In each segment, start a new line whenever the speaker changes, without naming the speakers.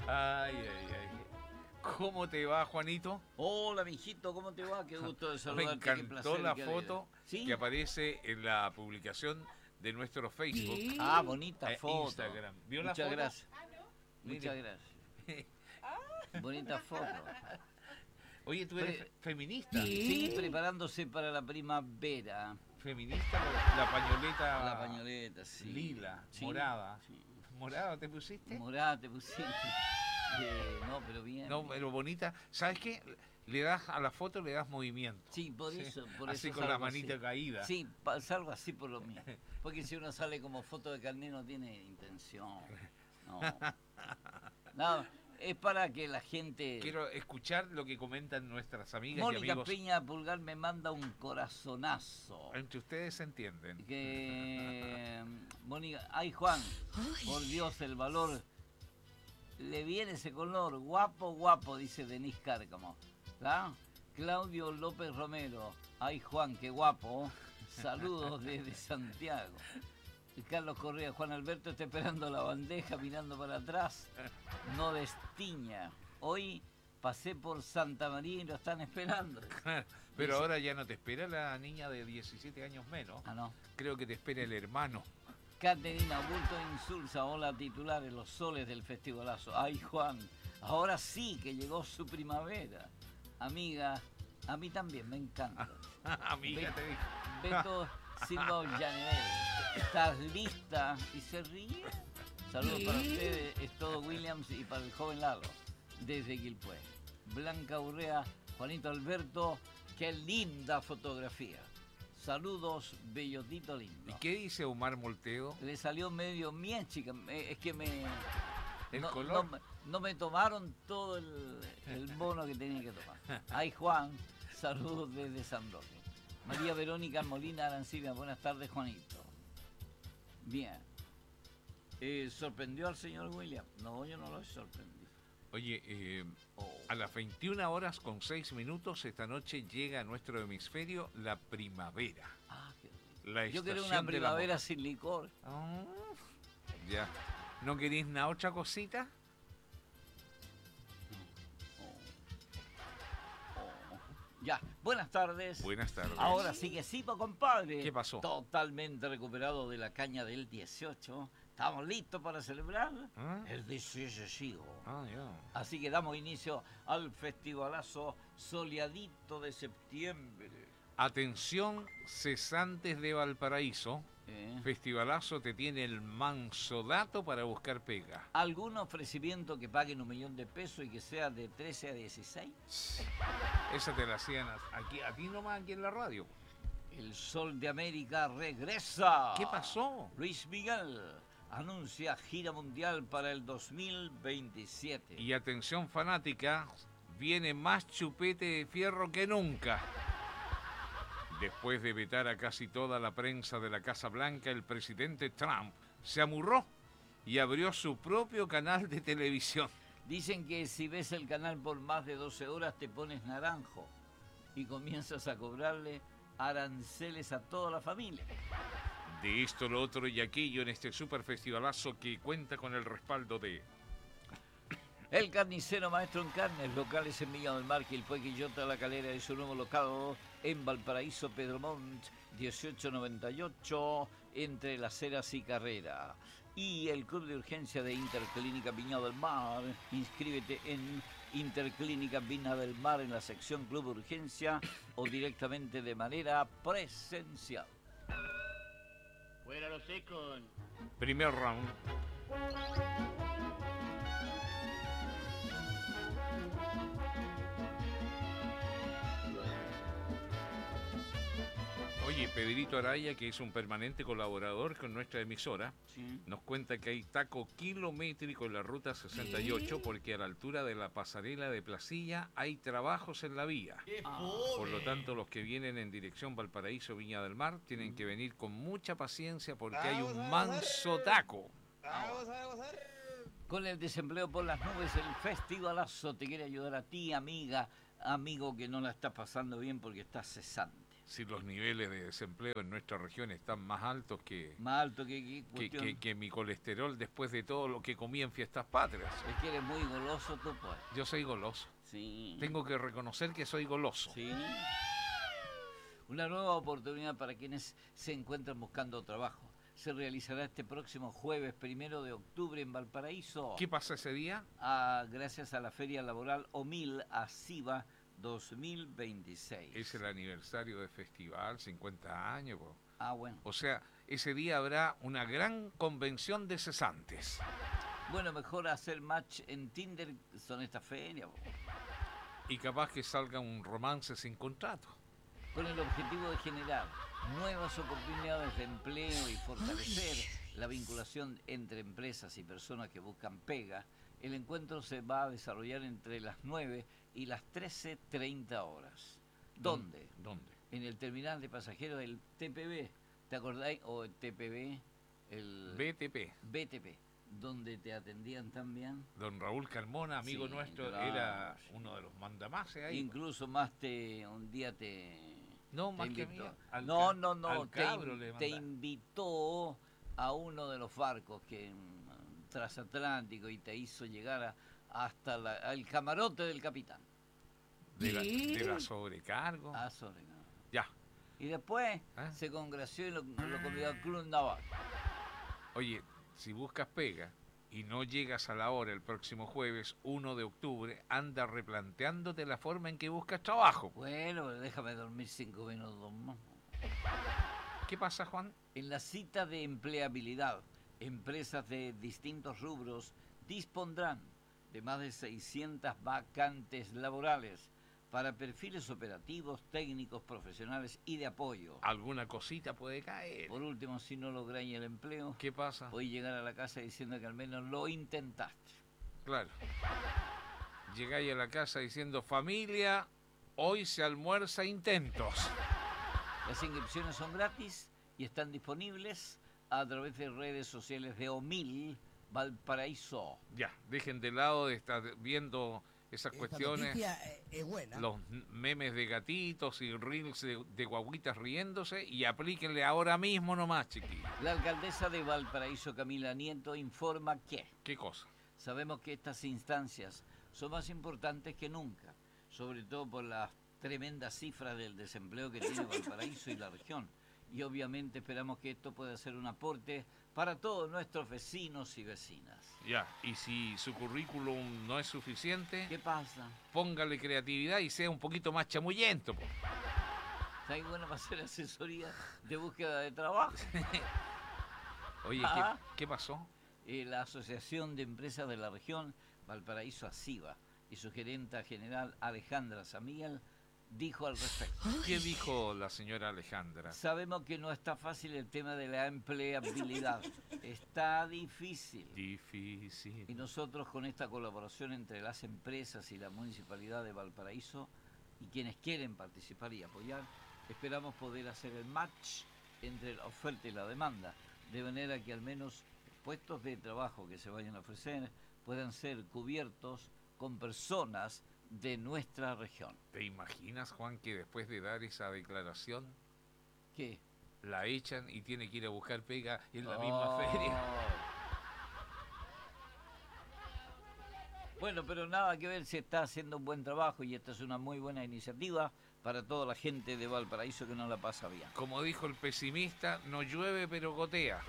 Ay, ay, ay. ¿Cómo te va, Juanito?
Hola, mijito, ¿cómo te va? Qué gusto de
Me
saludarte, qué
encantó
placer.
la
qué
foto
¿Sí?
que aparece en la publicación de nuestro Facebook
Ah, bonita
e
foto.
Instagram. ¿Vio la
Muchas
foto?
gracias.
Mire.
Muchas gracias. Bonita foto.
Oye, tú eres feminista.
Sí, preparándose para la primavera.
Feminista, la pañoleta.
La pañoleta, sí.
Lila,
Sí,
morada.
sí.
¿Morada te pusiste?
Morada te pusiste. No, pero bien.
No,
bien.
pero bonita. ¿Sabes qué? Le das a la foto, le das movimiento.
Sí, por
Sí.
eso.
Así
eso
con la
salgo
manita
así.
caída.
Sí, salgo así por lo mío. Porque si uno sale como foto de carnet no tiene intención. No. No, es para que la gente...
Quiero escuchar lo que comentan nuestras amigas y
Mónica
amigos.
Peña Pulgar me manda un corazonazo.
Entre ustedes se entienden.
Que Mónica, ay Juan, por Dios el valor, le viene ese color, guapo, guapo, dice Denise Cárcamo. ¿La? Claudio López Romero, ay Juan, qué guapo, saludos desde Santiago. Y Carlos Correa, Juan Alberto está esperando la bandeja, mirando para atrás, no destiña. Hoy pasé por Santa María y lo están esperando.
Pero
Dice-
ahora ya no te espera la niña de 17 años menos.
Ah, no.
Creo que te espera el hermano.
Caterina Bulto Insulza, hola titulares, los soles del festivalazo. Ay Juan, ahora sí que llegó su primavera. Amiga, a mí también me encanta.
Amiga, te dije.
Beto Silva Ollanevel, ¿estás lista? Y se ríe. Saludos para ustedes, es todo Williams y para el joven Lalo, desde Quilpué. Blanca Urrea, Juanito Alberto, qué linda fotografía. Saludos, bellotito lindo.
¿Y qué dice Omar Molteo?
Le salió medio mía, chica. Es que
¿El
no,
color?
no me tomaron todo el bono que tenía que tomar. Ay, Juan, saludos desde San Roque. María Verónica Molina Arancibia, buenas tardes, Juanito. Bien. ¿Sorprendió al señor William? No, yo no lo he sorprendido.
Oye, a las 21:06 esta noche llega a nuestro hemisferio la primavera.
Ah, qué rico.
La
Yo quiero
estación
una
del
primavera
amor.
sin licor.
Ah, ya. ¿No queréis nada otra cosita?
Ya, buenas tardes.
Buenas tardes.
Ahora sí que sí, po, compadre.
¿Qué pasó?
Totalmente recuperado de la caña del 18. Estamos listos para celebrar
¿Ah?
el 18.
Ah, ya.
Así que damos inicio al festivalazo soleadito de septiembre.
Atención, cesantes de Valparaíso.
¿Eh?
Festivalazo te tiene el manso dato para buscar pega.
¿Algún ofrecimiento que paguen 1.000.000 pesos y que sea de 13 a 16?
Esa te la hacían aquí, a ti nomás aquí en la radio.
El Sol de América regresa.
¿Qué pasó?
Luis Miguel anuncia gira mundial para el 2027.
Y atención fanática, viene más chupete de fierro que nunca. Después de vetar a casi toda la prensa de la Casa Blanca, el presidente Trump se amurró y abrió su propio canal de televisión.
Dicen que si ves el canal por más de 12 horas te pones naranjo y comienzas a cobrarle aranceles a toda la familia.
De esto, lo otro y aquello en este super festivalazo que cuenta con el respaldo de...
El carnicero maestro en carnes, locales en Villa del Mar, Quilpué, Quillota, La Calera y su nuevo local en Valparaíso, Pedro Montt, 1898, entre Las Heras y Carrera. Y el Club de Urgencia de Interclínica Viña del Mar. Inscríbete en Interclínica Viña del Mar en la sección Club de Urgencia o directamente de manera presencial.
Fuera los secos.
Primer round. Oye, Pedrito Araya, que es un permanente colaborador con nuestra emisora,
Sí.
nos cuenta que hay taco kilométrico en la ruta 68 porque a la altura de la pasarela de Placilla hay trabajos en la vía.
¡Qué
Por lo tanto, los que vienen en dirección Valparaíso, Viña del Mar, tienen que venir con mucha paciencia porque hay un manso taco.
Con el desempleo por las nubes, el festivalazo te quiere ayudar a ti, amiga, amigo que no la estás pasando bien porque estás cesante.
Si los niveles de desempleo en nuestra región están más altos
Más alto que cuestión.
que mi colesterol después de todo lo que comí en fiestas patrias.
Es que eres muy goloso tú, pues.
Yo soy goloso.
Sí.
Tengo que reconocer que soy goloso.
Sí. Una nueva oportunidad para quienes se encuentran buscando trabajo. Se realizará este próximo jueves 1 de octubre en Valparaíso.
¿Qué pasa ese día?
Gracias a la Feria Laboral OMIL ASIVA 2026.
Es el aniversario del festival, 50 años. Po.
Bueno.
O sea, ese día habrá una gran convención de cesantes.
Bueno, mejor hacer match en Tinder, son estas ferias.
Y capaz que salga un romance sin contrato.
Con el objetivo de generar nuevas oportunidades de empleo y fortalecer la vinculación entre empresas y personas que buscan pega, el encuentro se va a desarrollar entre las 9 y las 13:30 horas. ¿Dónde?
¿Dónde?
En el terminal de pasajeros del TPB. ¿Te acordáis? O el TPB, el
BTP.
BTP, donde te atendían también.
Don Raúl Carmona, amigo
Sí,
nuestro,
claro,
era
sí.
uno de los mandamases ahí.
Incluso un día te...
No,
te
más que
invitó.
a mí, al
No,
al cabro le
te
mandaba.
invitó a uno de los barcos que transatlántico y te hizo llegar hasta el camarote del capitán.
De la sobrecargo.
Sobre.
Ya.
Y después
¿Ah?
se congració y lo convidó al Club Naval.
Oye, si buscas pega y no llegas a la hora el próximo jueves 1 de octubre, anda replanteándote la forma en que buscas trabajo.
Bueno, pero déjame dormir 5 minutos más.
¿Qué pasa, Juan?
En la cita de empleabilidad, empresas de distintos rubros dispondrán de más de 600 vacantes laborales para perfiles operativos, técnicos, profesionales y de apoyo.
Alguna cosita puede caer.
Por último, si no lográis el empleo,
¿Qué pasa?
podéis llegar a la casa diciendo que al menos lo intentaste.
Claro. Llegáis a la casa diciendo, familia, hoy se almuerza intentos.
Las inscripciones son gratis y están disponibles a través de redes sociales de OMIL Valparaíso.
Ya, dejen de lado de estar viendo esas
Esta
cuestiones,
noticia es buena.
los memes de gatitos y reels de guaguitas riéndose y aplíquenle ahora mismo nomás, chiquillos.
La alcaldesa de Valparaíso, Camila Nieto, informa que
¿Qué cosa?
sabemos que estas instancias son más importantes que nunca, sobre todo por las tremendas cifras del desempleo que tiene Valparaíso y la región. Y obviamente esperamos que esto pueda ser un aporte para todos nuestros vecinos y vecinas.
Ya, y si su currículum no es suficiente,
¿Qué pasa?
póngale creatividad y sea un poquito más chamullento. Po.
¿Está bueno para hacer asesoría de búsqueda de trabajo?
Oye,
Ah.
¿qué pasó?
La Asociación de Empresas de la Región, Valparaíso ASIVA, y su gerenta general Alejandra Samiel, dijo al respecto.
¿Qué dijo la señora Alejandra?
Sabemos que no está fácil el tema de la empleabilidad. Está difícil.
Difícil.
Y nosotros con esta colaboración entre las empresas y la Municipalidad de Valparaíso y quienes quieren participar y apoyar, esperamos poder hacer el match entre la oferta y la demanda, de manera que al menos puestos de trabajo que se vayan a ofrecer puedan ser cubiertos con personas de nuestra región.
¿Te imaginas, Juan, que después de dar esa declaración
¿Qué?
la echan y tiene que ir a buscar pega en la misma feria?
Bueno, pero nada que ver, se está haciendo un buen trabajo y esta es una muy buena iniciativa para toda la gente de Valparaíso que no la pasa bien.
Como dijo el pesimista, no llueve pero gotea.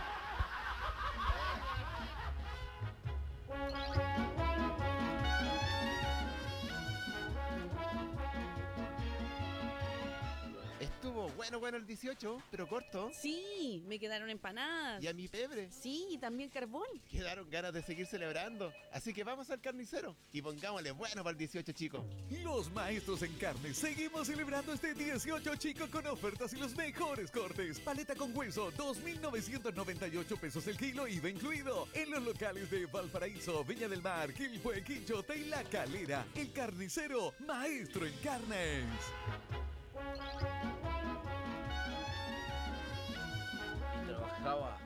Estuvo bueno el 18, pero corto.
Sí, me quedaron empanadas.
Y a mi pebre.
Sí, y también carbón.
Quedaron ganas de seguir celebrando. Así que vamos al carnicero y pongámosle bueno para el 18, chicos.
Los maestros en carne seguimos celebrando este 18 chico con ofertas y los mejores cortes. Paleta con hueso, 2.998 pesos el kilo, IVA incluido. En los locales de Valparaíso, Viña del Mar, Quilpué, Quinchota y La Calera. El carnicero, maestro en carnes.
Y trabajaba